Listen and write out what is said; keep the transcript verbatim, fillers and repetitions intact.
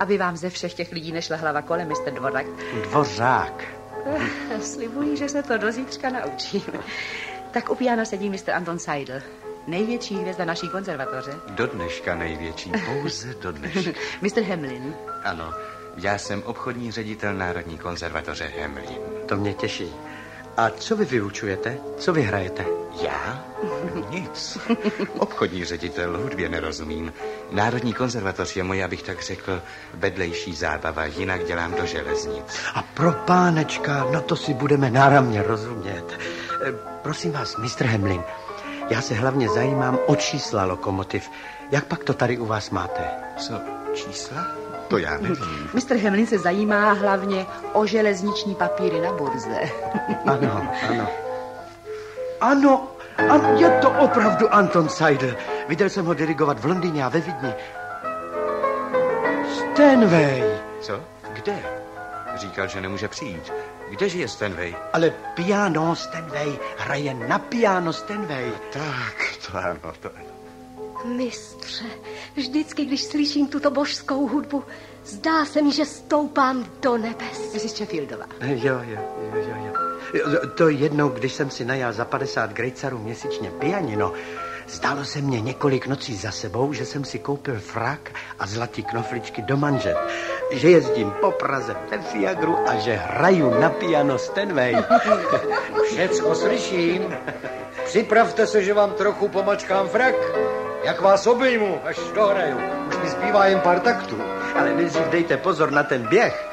aby vám ze všech těch lidí nešla hlava kolem, mister Dvořák. Dvořák. Slibuji, že se to do zítřka naučím. Tak u piana sedí mister Anton Seidl, největší hvězda naší konzervatoře. Do dneška největší, pouze do dneška. mister Hemlin. Ano, já jsem obchodní ředitel Národní konzervatoře Hemlin. To mě těší. A co vy vyučujete? Co vy hrajete? Já? Nic. Obchodní ředitel, hudbě nerozumím. Národní konzervatoř je moje, abych tak řekl, vedlejší zábava, jinak dělám do železnic. A pro pánečka, no to si budeme náramně rozumět. E, prosím vás, mistr Hemlin, já se hlavně zajímám o čísla lokomotiv. Jak pak to tady u vás máte? Co, čísla? To já nevím. mister Hemlin se zajímá hlavně o železniční papíry na burze. Ano, ano. Ano, ano, je to opravdu Anton Seidl. Viděl jsem ho dirigovat v Londýně a ve Vídni. Stanway. Co? Kde? Říkal, že nemůže přijít. Kdeže je Stanway? Ale piano Stanway. Hraje na piano Stanway. Tak, to ano, to ano. Mistře, vždycky, když slyším tuto božskou hudbu, zdá se mi, že stoupám do nebes. missus Sheffieldová. Jo, jo, jo, jo, jo. To jednou, když jsem si najal za padesát grejcarů měsíčně pianino, zdálo se mně několik nocí za sebou, že jsem si koupil frak a zlatý knofličky do manžet, že jezdím po Praze ve Fiagru a že hraju na piano Stanway. Všecko slyším. Připravte se, že vám trochu pomačkám frak. Jak vás obejmu, až dohraju. Už mi zbývá jen pár taktů. Ale nejdřív dejte pozor na ten běh.